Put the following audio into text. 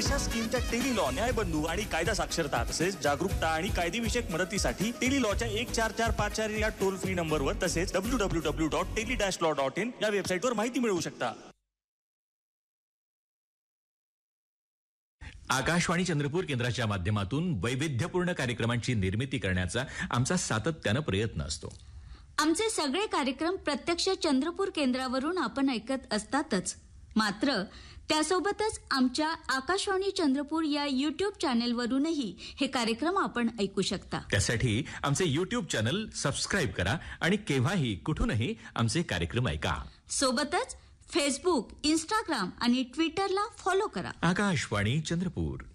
दिशा स्कीमच्या Tele-Law, न्यायबंधू आणि कायदा साक्षरता तसेच जागरूकता आणि कायदेविषयक मदतीसाठी टेलीलॉच्या 144544 या टोल फ्री नंबरवर तसेच www.tele-law.in या वेबसाईटवर माहिती मिळवू शकता. आकाशवाणी चंद्रपूर केंद्राच्या माध्यमातून वैविध्यपूर्ण कार्यक्रमांची निर्मिती करण्याचा आमचा सातत्यानं प्रयत्न असतो. आमचे सगळे कार्यक्रम प्रत्यक्ष चंद्रपूर केंद्रावरून आपण ऐकत असतातच, मात्र त्यासोबतच आमच्या आकाशवाणी चंद्रपूर या युट्यूब चॅनेलवरूनही हे कार्यक्रम आपण ऐकू शकता. त्यासाठी आमचे युट्यूब चॅनल सबस्क्राईब करा आणि केव्हाही कुठूनही आमचे कार्यक्रम ऐका. सोबतच फेसबुक, इंस्टाग्राम आणि ट्विटरला फॉलो करा. आकाशवाणी चंद्रपूर.